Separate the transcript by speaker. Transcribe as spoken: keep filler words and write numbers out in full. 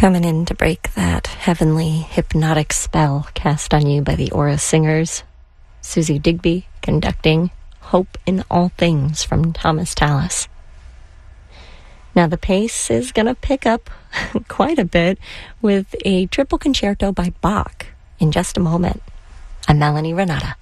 Speaker 1: Coming in to break that heavenly hypnotic spell cast on you by the Aura Singers, Susie Digby conducting Hope in All Things from Thomas Tallis. Now the pace is going to pick up quite a bit with a triple concerto by Bach in just a moment. I'm Melanie Renata.